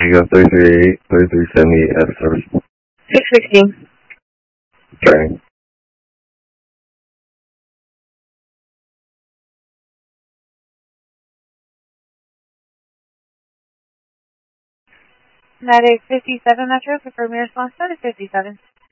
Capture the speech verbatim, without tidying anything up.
Diego three three eight, three three seven eight at service. six sixteen. Train. Medic fifty-seven Metro, confirm your response status fifty-seven.